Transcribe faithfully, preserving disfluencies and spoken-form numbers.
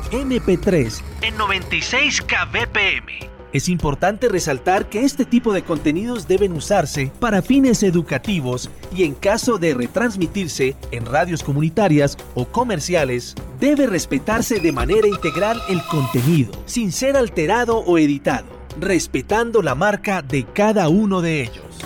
eme pe tres en noventa y seis kilobits por segundo. Es importante resaltar que este tipo de contenidos deben usarse para fines educativos y en caso de retransmitirse en radios comunitarias o comerciales, debe respetarse de manera integral el contenido, sin ser alterado o editado, respetando la marca de cada uno de ellos.